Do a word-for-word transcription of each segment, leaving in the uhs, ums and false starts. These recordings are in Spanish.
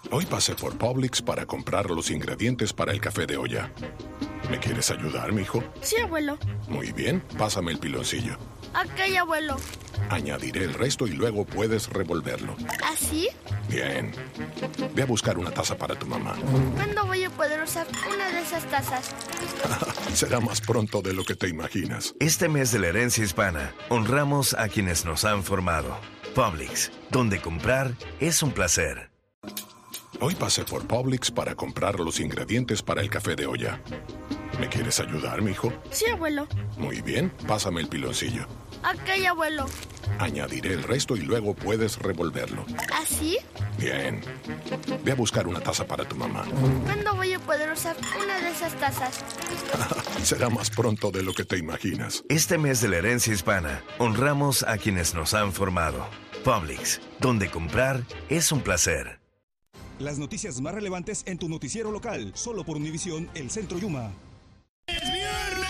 Hoy pasé por Publix para comprar los ingredientes para el café de olla. ¿Me quieres ayudar, mijo? Sí, abuelo. Muy bien, pásame el piloncillo. Ok, abuelo. Añadiré el resto y luego puedes revolverlo. ¿Así? Bien. Ve a buscar una taza para tu mamá. ¿Cuándo voy a poder usar una de esas tazas? Será más pronto de lo que te imaginas. Este mes de la herencia hispana, honramos a quienes nos han formado. Publix, donde comprar es un placer. Hoy pasé por Publix para comprar los ingredientes para el café de olla. ¿Me quieres ayudar, mijo? Sí, abuelo. Muy bien, pásame el piloncillo. Ok, abuelo. Añadiré el resto y luego puedes revolverlo. ¿Así? Bien. Ve a buscar una taza para tu mamá. ¿Cuándo voy a poder usar una de esas tazas? Será más pronto de lo que te imaginas. Este mes de la herencia hispana, honramos a quienes nos han formado. Publix, donde comprar es un placer. Las noticias más relevantes en tu noticiero local, solo por Univisión, El Centro Yuma. ¡Es viernes!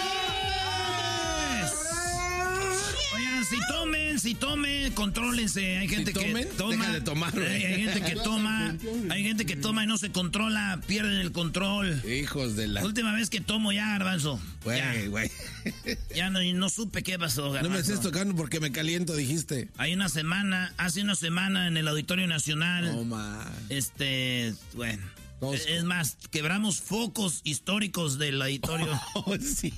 Oigan, si tomen, si tomen, contrólense. Hay gente si tomen, que toma. deja de tomar, hay, hay gente que toma. Hay gente que toma y no se controla, pierden el control. Hijos de la. La última vez que tomo ya, Garbanzo. Güey, güey. Ya no, no supe qué pasó, Garbanzo. No me estés tocando porque me caliento, dijiste. Hay una semana, hace una semana en el Auditorio Nacional. No más. Este, bueno. Dos. Es más, quebramos focos históricos del auditorio. Oh, sí.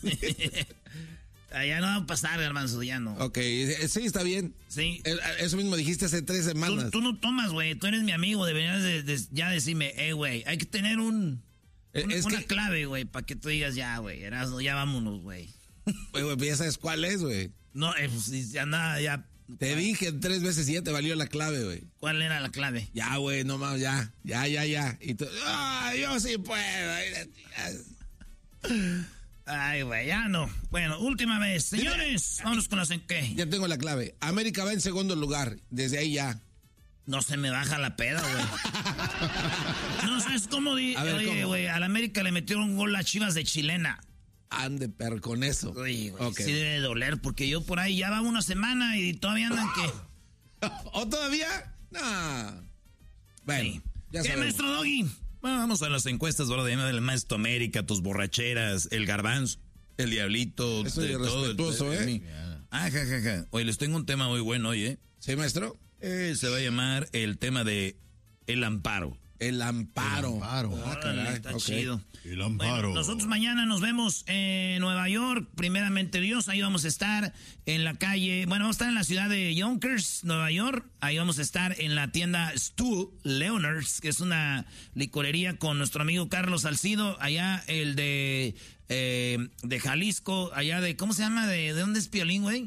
Ya no va a pasar, hermano, ya no. Ok, sí, está bien. Sí. Eso mismo dijiste hace tres semanas. Tú, tú no tomas, güey. Tú eres mi amigo. Deberías de, de, ya decirme, eh, güey, hay que tener un... Un, es una que... clave, güey, para que tú digas, ya, güey, Erasmo, ya vámonos, güey. Güey, güey, ya sabes cuál es, güey. No, eh, pues ya nada, ya... Te dije tres veces y ya te valió la clave, güey. ¿Cuál era la clave? Ya, güey, no más, ya, ya, ya, ya. Y tú, ah, yo sí puedo. Ay, güey, ya no. Bueno, última vez. Señores, vámonos con las en qué. Ya tengo la clave. América va en segundo lugar. Desde ahí ya. No se me baja la peda, güey. No sabes cómo. Di a ver, oye, güey, al América le metieron un gol a Chivas de chilena. Ande, pero con eso. Oye, güey, okay. Sí debe doler, porque yo por ahí ya va una semana y todavía andan que... ¿O todavía? No. Bueno, sí. Ya ¿Qué, sabemos. maestro Doggy? Bueno, vamos a las encuestas, bro, de el maestro América, tus borracheras, el garbanzo, el diablito, Estoy de todo. respetuoso, el, ¿eh? Ah, ja, ja, ja. Oye, les tengo un tema muy bueno hoy, ¿eh? ¿Sí, maestro? Eh, se va a llamar el tema de el amparo. El amparo. El amparo. Ah, caray, está okay. chido. El amparo. Bueno, nosotros mañana nos vemos en Nueva York, primeramente Dios, ahí vamos a estar en la calle, bueno, vamos a estar en la ciudad de Yonkers, Nueva York, ahí vamos a estar en la tienda Stu Leonard's, que es una licorería con nuestro amigo Carlos Salcido, allá el de, eh, de Jalisco, allá de, ¿cómo se llama? ¿De, de dónde es Piolín, güey?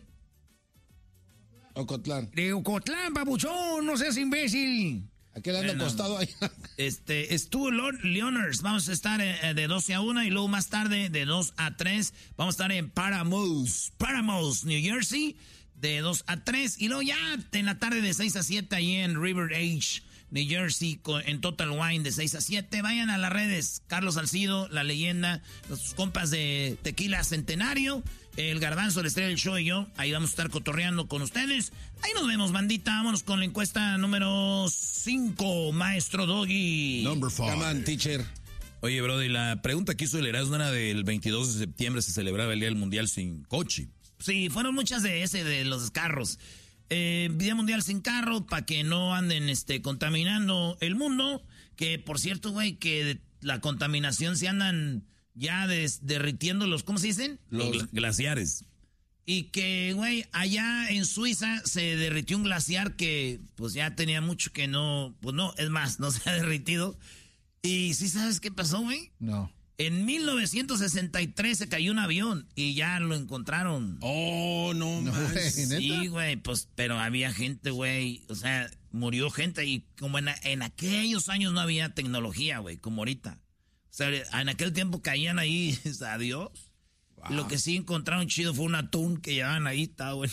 Ocotlán. De Ocotlán, papuchón, no seas imbécil. Aquel anda bueno, acostado ahí. Este, estuvo Leonard's. Vamos a estar eh, de doce a una y luego más tarde de dos a tres. Vamos a estar en Paramus, Paramus, New Jersey, de dos a tres. Y luego ya en la tarde de seis a siete ahí en River Edge, New Jersey, con, en Total Wine de seis a siete. Vayan a las redes. Carlos Salcido, la leyenda, los compas de Tequila Centenario, el Garbanzo, el Estrella del Show y yo. Ahí vamos a estar cotorreando con ustedes. Ahí nos vemos, bandita. Vámonos con la encuesta número cinco, maestro Doggy. Number five. Come on, teacher. Oye, brother, la pregunta que hizo el Erasmo era del veintidós de septiembre se celebraba el Día del Mundial sin coche. Sí, fueron muchas de ese, de los carros. Eh, Día Mundial sin carro, para que no anden este, contaminando el mundo. Que, por cierto, güey, que la contaminación se andan ya des, derritiendo los, ¿cómo se dicen? Los Gla- glaciares. Y que, güey, allá en Suiza se derritió un glaciar que, pues, ya tenía mucho que no, pues no, es más, no se ha derritido. Y ¿sí sabes qué pasó, güey? No. En mil novecientos sesenta y tres se cayó un avión y ya lo encontraron. Oh, no, no güey, Sí, güey, pues, pero había gente, güey, o sea, murió gente y como en, en aquellos años no había tecnología, güey, como ahorita. O sea, en aquel tiempo caían ahí, adiós. Wow. Lo que sí encontraron chido fue un atún que llevaban ahí, está bueno.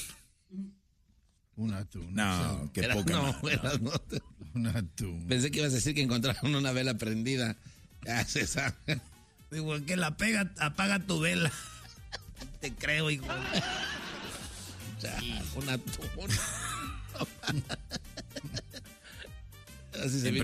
Un atún. No, o sea, qué era, poca. No, No. era, no. Un atún. Pensé que ibas a decir que encontraron una vela prendida. Ya se sabe. Digo, que la pega, apaga tu vela. Te creo, hijo. Ya, un atún. Así se